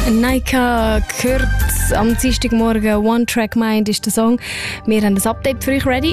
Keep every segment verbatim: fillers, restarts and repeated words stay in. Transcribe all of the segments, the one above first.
Naika gehört am Dienstagmorgen. One Track Mind ist der Song. Wir haben das Update für euch ready.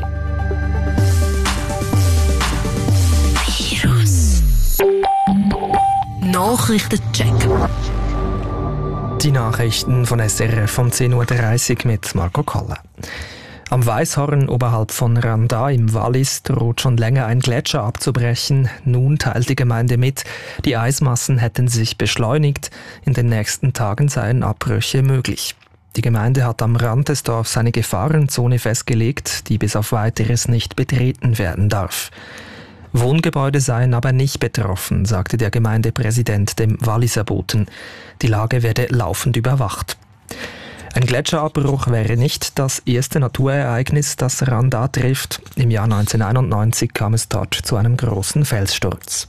Virus Nachrichtencheck. Die Nachrichten von S R F um zehn Uhr dreißig mit Marco Koller. Am Weisshorn oberhalb von Randa im Wallis droht schon länger ein Gletscher abzubrechen. Nun teilt die Gemeinde mit, die Eismassen hätten sich beschleunigt. In den nächsten Tagen seien Abbrüche möglich. Die Gemeinde hat am Rand des Dorfs eine Gefahrenzone festgelegt, die bis auf Weiteres nicht betreten werden darf. Wohngebäude seien aber nicht betroffen, sagte der Gemeindepräsident dem Walliser Boten. Die Lage werde laufend überwacht. Ein Gletscherabbruch wäre nicht das erste Naturereignis, das Randa trifft. Im Jahr neunzehnhunderteinundneunzig kam es dort zu einem großen Felssturz.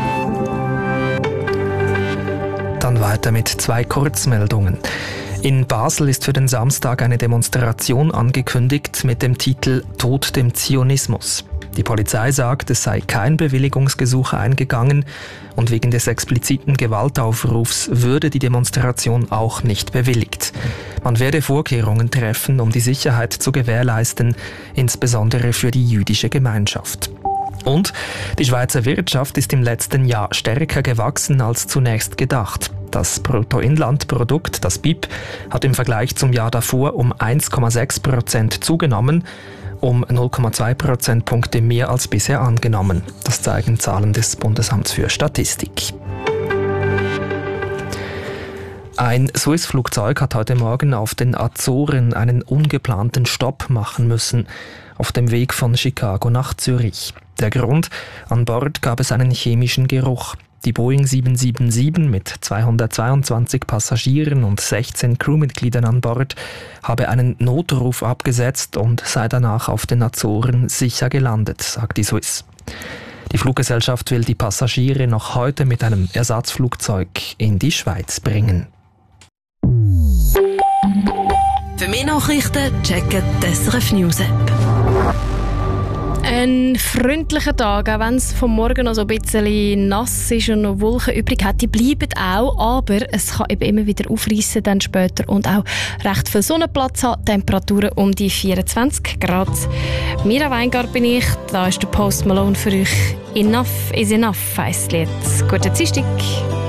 Dann weiter mit zwei Kurzmeldungen. In Basel ist für den Samstag eine Demonstration angekündigt mit dem Titel »Tod dem Zionismus«. Die Polizei sagt, es sei kein Bewilligungsgesuch eingegangen und wegen des expliziten Gewaltaufrufs würde die Demonstration auch nicht bewilligt. Man werde Vorkehrungen treffen, um die Sicherheit zu gewährleisten, insbesondere für die jüdische Gemeinschaft. Und die Schweizer Wirtschaft ist im letzten Jahr stärker gewachsen als zunächst gedacht. Das Bruttoinlandprodukt, das B I P, hat im Vergleich zum Jahr davor um eins Komma sechs Prozent zugenommen, um null Komma zwei Prozentpunkte mehr als bisher angenommen. Das zeigen Zahlen des Bundesamts für Statistik. Ein Swiss-Flugzeug hat heute Morgen auf den Azoren einen ungeplanten Stopp machen müssen, auf dem Weg von Chicago nach Zürich. Der Grund: an Bord gab es einen chemischen Geruch. Die Boeing sieben sieben sieben mit zweihundertzweiundzwanzig Passagieren und sechzehn Crewmitgliedern an Bord habe einen Notruf abgesetzt und sei danach auf den Azoren sicher gelandet, sagt die Swiss. Die Fluggesellschaft will die Passagiere noch heute mit einem Ersatzflugzeug in die Schweiz bringen. Für mehr Nachrichten checken die S R F News App. Ein freundlicher Tag, auch wenn es vom Morgen noch so ein bisschen nass ist und noch Wolken übrig hat, die bleiben auch, aber es kann eben immer wieder aufreissen dann später und auch recht viel Sonnenplatz haben, Temperaturen um die vierundzwanzig Grad. Mira Weingart bin ich, da ist der Post Malone für euch. Enough is enough heisst das Lied. Guten Dienstag.